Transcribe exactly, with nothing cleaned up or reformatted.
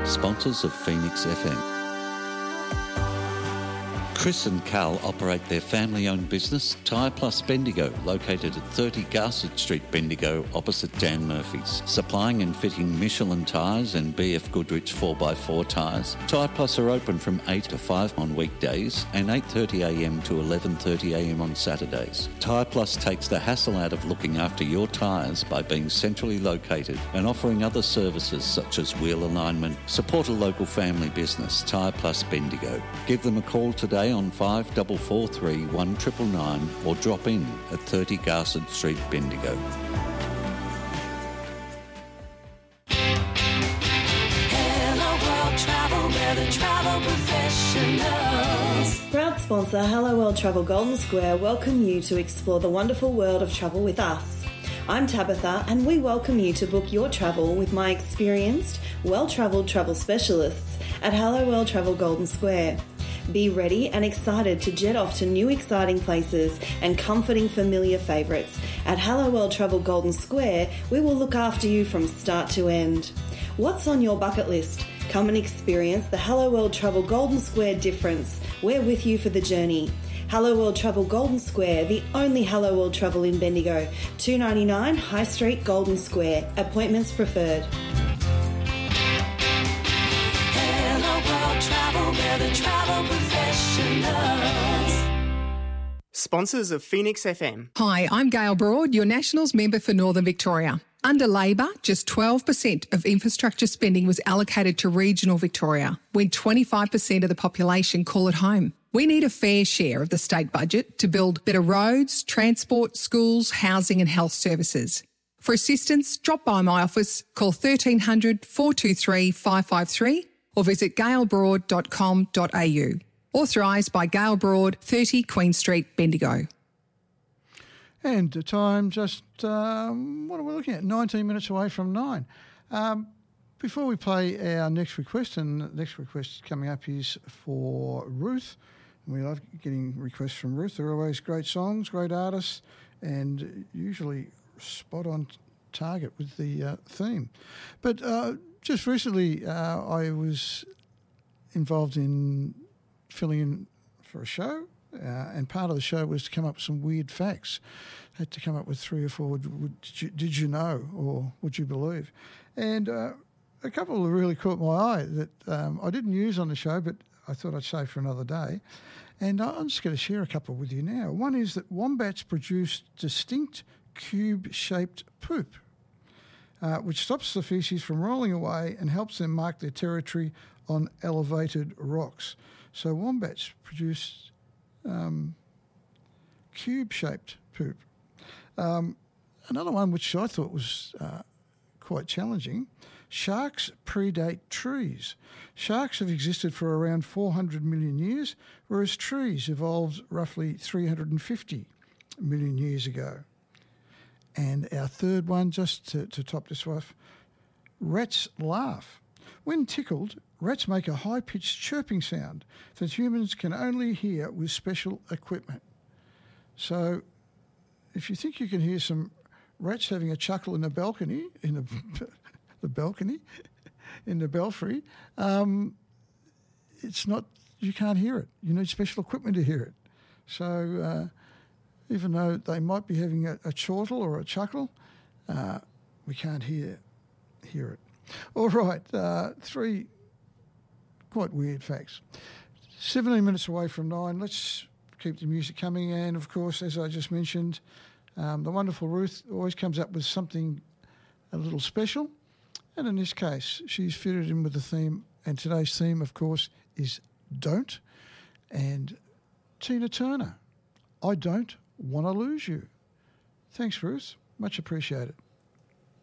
sponsors of Phoenix F M. Chris and Carl operate their family-owned business, Tyre Plus Bendigo, located at thirty Garsett Street, Bendigo, opposite Dan Murphy's. Supplying and fitting Michelin tyres and B F Goodrich four by four tyres. Tyre Plus are open from eight to five on weekdays and eight thirty a m to eleven thirty a m on Saturdays. Tyre Plus takes the hassle out of looking after your tyres by being centrally located and offering other services such as wheel alignment. Support a local family business, Tyre Plus Bendigo. Give them a call today on five four four three, one nine nine nine or drop in at thirty Garsett Street, Bendigo. Hello World Travel, we're the travel professionals. Proud sponsor Hello World Travel Golden Square welcome you to explore the wonderful world of travel with us. I'm Tabitha and we welcome you to book your travel with my experienced, well-travelled travel specialists at Hello World Travel Golden Square. Be ready and excited to jet off to new exciting places and comforting familiar favourites. At Hello World Travel Golden Square, we will look after you from start to end. What's on your bucket list? Come and experience the Hello World Travel Golden Square difference. We're with you for the journey. Hello World Travel Golden Square, the only Hello World Travel in Bendigo. two ninety-nine High Street, Golden Square. Appointments preferred. Travel, we're the travel professionals. Sponsors of Phoenix F M. Hi, I'm Gail Broad, your Nationals member for Northern Victoria. Under Labor, just twelve percent of infrastructure spending was allocated to regional Victoria, when twenty-five percent of the population call it home. We need a fair share of the state budget to build better roads, transport, schools, housing and health services. For assistance, drop by my office, call thirteen hundred, four two three, five five three or visit gail broad dot com dot a u. Authorised by Gail Broad, thirty Queen Street, Bendigo. And the time just, um, what are we looking at? nineteen minutes away from nine. Um, before we play our next request, and the next request coming up is for Ruth. We love getting requests from Ruth. They're always great songs, great artists, and usually spot on target with the uh, theme. But uh, just recently uh, I was involved in filling in for a show, uh, and part of the show was to come up with some weird facts. I had to come up with three or four, would, would, did, you, did you know or would you believe? And uh, a couple really caught my eye that um, I didn't use on the show, but I thought I'd save for another day. And I'm just going to share a couple with you now. One is that wombats produce distinct cube-shaped poop, uh, which stops the faeces from rolling away and helps them mark their territory on elevated rocks. So wombats produce um, cube-shaped poop. Um, another one which I thought was uh, quite challenging, sharks predate trees. Sharks have existed for around four hundred million years, whereas trees evolved roughly three hundred fifty million years ago. And our third one, just to, to top this off, rats laugh. When tickled, rats make a high-pitched chirping sound that humans can only hear with special equipment. So if you think you can hear some rats having a chuckle in the balcony, in the, the balcony, in the belfry, um, it's not, you can't hear it. You need special equipment to hear it. So uh, even though they might be having a, a chortle or a chuckle, uh, we can't hear hear it. All right, uh, three quite weird facts. seventeen minutes away from nine. Let's keep the music coming. And, of course, as I just mentioned, um, the wonderful Ruth always comes up with something a little special. And in this case, she's fitted in with the theme. And today's theme, of course, is Don't. And Tina Turner, I Don't Want to Lose You. Thanks, Ruth. Much appreciated.